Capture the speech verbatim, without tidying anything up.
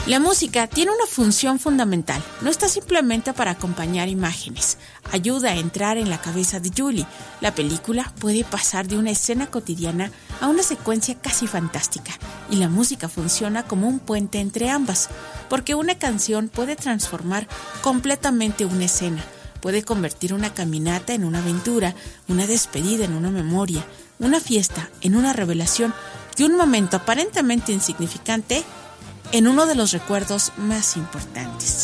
La música tiene una función fundamental. No está simplemente para acompañar imágenes. Ayuda a entrar en la cabeza de Julie. La película puede pasar de una escena cotidiana a una secuencia casi fantástica. Y la música funciona como un puente entre ambas. Porque una canción puede transformar completamente una escena. Puede convertir una caminata en una aventura, una despedida en una memoria, una fiesta en una revelación y un momento aparentemente insignificante en uno de los recuerdos más importantes.